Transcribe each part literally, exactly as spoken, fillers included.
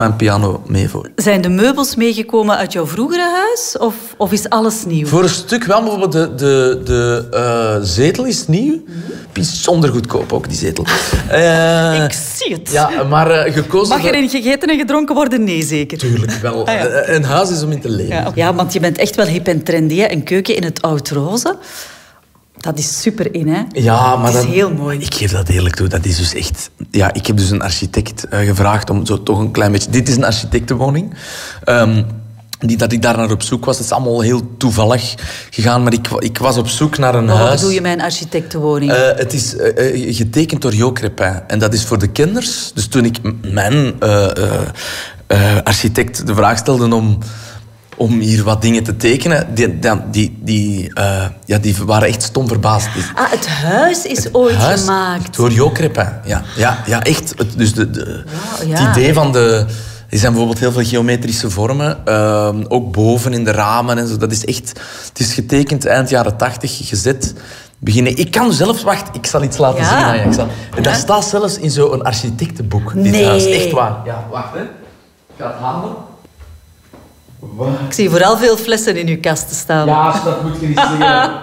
mijn piano mee voor. Zijn de meubels meegekomen uit jouw vroegere huis? Of, of is alles nieuw? Voor een stuk wel. Bijvoorbeeld de, de, de uh, zetel is nieuw. Bijzonder goedkoop ook, die zetel. Uh, Ik zie het. Ja, maar uh, gekozen... Mag erin gegeten en gedronken worden? Nee, zeker. Tuurlijk wel. Ah, ja. Een huis is om in te leven. Ja, ja, want je bent echt wel hip en trendy. Hè? Een keuken in het oud-roze. Dat is super in, hè? Ja, maar dat is dat, heel mooi. Ik geef dat eerlijk toe. Dat is dus echt... Ja, ik heb dus een architect uh, gevraagd om zo toch een klein beetje... Dit is een architectenwoning. Um, die, dat ik daar naar op zoek was. Het is allemaal heel toevallig gegaan. Maar ik, ik was op zoek naar een maar huis... Wat bedoel je met een architectenwoning? Uh, het is uh, uh, getekend door Jo Crépin. En dat is voor de kinders. Dus toen ik mijn uh, uh, uh, architect de vraag stelde om... om hier wat dingen te tekenen, die, die, die, uh, ja, die waren echt stom verbaasd. Ah, het huis is het ooit huis gemaakt. door Jo Crépin. Ja, ja, ja, echt. Het, dus de, de, wow, ja. Het idee van de... Er zijn bijvoorbeeld heel veel geometrische vormen. Uh, ook boven in de ramen en zo. Dat is echt... Het is getekend eind jaren tachtig, gezet... Beginnen. Ik kan zelfs... Wacht, ik zal iets laten ja. zien aan je. Ik zal, en dat staat zelfs in zo'n architectenboek, dit nee. huis. Echt waar. Ja, wacht, hè. Ik ga het halen. Wat? Ik zie vooral veel flessen in uw kast staan. Ja, dat moet je niet zeggen.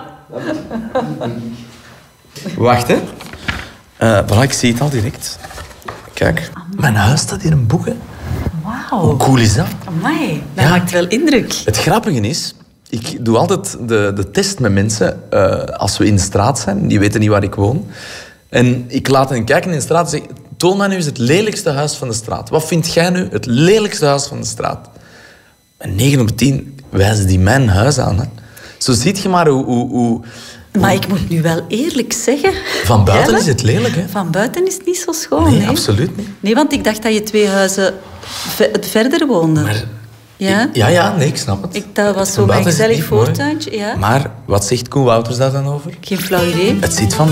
Wacht, hè. Uh, voilà, ik zie het al direct. Kijk, mijn huis staat in een boek, hè. Wauw. Hoe cool is dat? Amai, dat ja. maakt wel indruk. Het grappige is, ik doe altijd de, de test met mensen uh, als we in de straat zijn. Die weten niet waar ik woon. En ik laat hen kijken in de straat en zeg... Toon mij nu eens het lelijkste huis van de straat. Wat vind jij nu het lelijkste huis van de straat? En negen op de tien wijzen die mijn huis aan. Hè. Zo ziet je maar hoe, hoe, hoe... Maar ik moet nu wel eerlijk zeggen... Van buiten Jelle, is het lelijk, hè? Van buiten is het niet zo schoon, Nee, hè? absoluut niet. Nee, want ik dacht dat je twee huizen ve verder woonde. Maar... Ja? Ik, ja, ja, nee, ik snap het. Ik, dat was zo Van mijn buiten is het gezellig niet mooi. voortuintje. Ja? Maar wat zegt Koen Wouters daar dan over? Geen flauw idee. Het zit van